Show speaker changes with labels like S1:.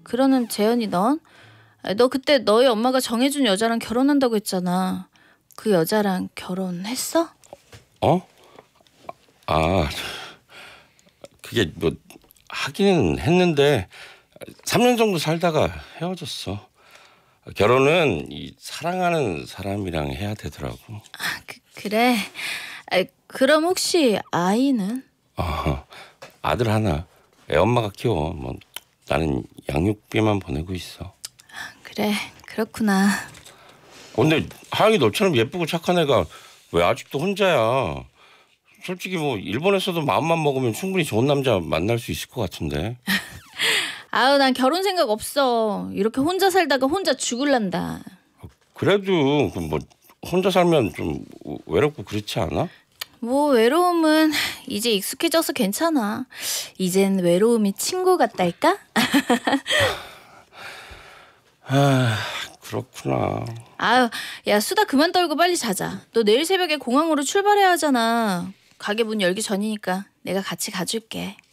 S1: 그러는 재현이 넌? 너 그때 너희 엄마가 정해준 여자랑 결혼한다고 했잖아. 그 여자랑 결혼했어?
S2: 어? 아, 그게 뭐 하기는 했는데 3년 정도 살다가 헤어졌어. 결혼은 이 사랑하는 사람이랑 해야 되더라고.
S1: 그래. 그럼 혹시 아이는?
S2: 아들 하나. 애 엄마가 키워. 뭐 나는 양육비만 보내고 있어.
S1: 그래, 그렇구나.
S2: 근데 하영이 너처럼 예쁘고 착한 애가 왜 아직도 혼자야? 솔직히 뭐 일본에서도 마음만 먹으면 충분히 좋은 남자 만날 수 있을 것 같은데.
S1: 아유, 난 결혼 생각 없어. 이렇게 혼자 살다가 혼자 죽을란다.
S2: 그래도 뭐 혼자 살면 좀 외롭고 그렇지 않아?
S1: 뭐 외로움은 이제 익숙해져서 괜찮아. 이젠 외로움이 친구 같달까?
S2: 그렇구나.
S1: 아유, 야, 수다 그만 떨고 빨리 자자. 너 내일 새벽에 공항으로 출발해야 하잖아. 가게 문 열기 전이니까 내가 같이 가줄게.